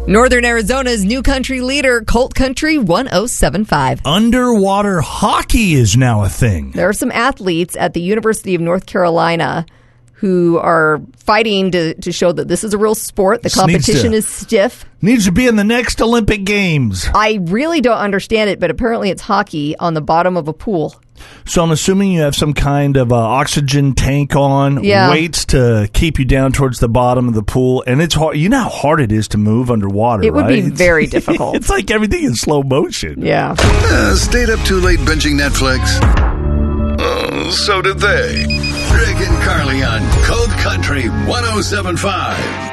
Northern Arizona's new country leader, Colt Country 1075. Underwater hockey is now a thing. There are some athletes at the University of North Carolina who are fighting to show that this is a real sport. The competition is stiff. Needs to be in the next Olympic Games. I really don't understand it, but apparently it's hockey on the bottom of a pool. So I'm assuming you have some kind of oxygen tank on, weights to keep you down towards the bottom of the pool, and it's hard. You know how hard it is to move underwater, It would right? be very difficult. It's like everything in slow motion. Yeah. Stayed up too late binging Netflix? So did they. Greg and Carly on Cold Country 1075.